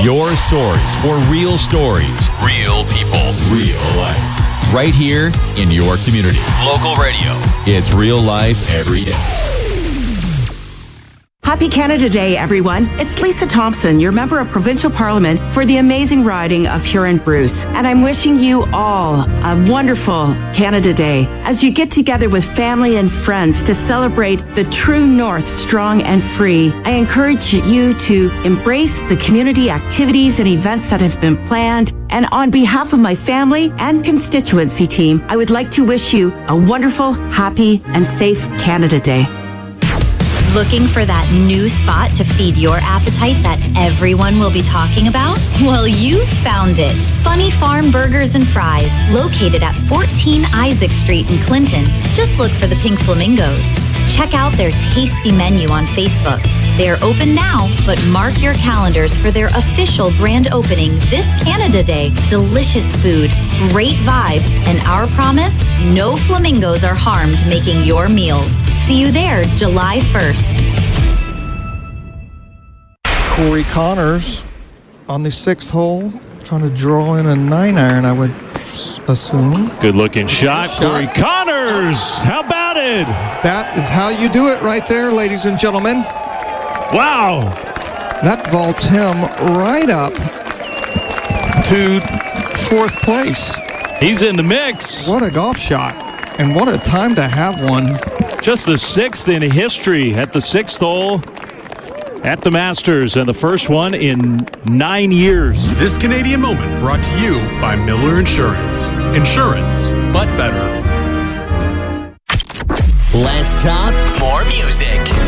Your source for real stories, real people, real life. Right here in your community. Local radio. It's real life every day. Happy Canada Day, everyone. It's Lisa Thompson, your member of Provincial Parliament for the amazing riding of Huron-Bruce. And I'm wishing you all a wonderful Canada Day as you get together with family and friends to celebrate the true North strong and free. I encourage you to embrace the community activities and events that have been planned. And on behalf of my family and constituency team, I would like to wish you a wonderful, happy, and safe Canada Day. Looking for that new spot to feed your appetite that everyone will be talking about? Well, you found it. Funny Farm Burgers and Fries, located at 14 Isaac Street in Clinton. Just look for the Pink Flamingos. Check out their tasty menu on Facebook. They are open now, but mark your calendars for their official grand opening this Canada Day. Delicious food, great vibes, and our promise, no flamingos are harmed making your meals. See you there July 1st. Corey Connors on the 6th hole, trying to draw in a 9-iron, I would assume. Good looking shot. Corey Connors. How about it? That is how you do it right there, ladies and gentlemen. Wow. That vaults him right up to 4th place. He's in the mix. What a golf shot. And what a time to have one. Just the 6th in history at the 6th hole at the Masters, and the first one in 9 years. This Canadian moment brought to you by Miller Insurance. Insurance, but better. Less talk, more music.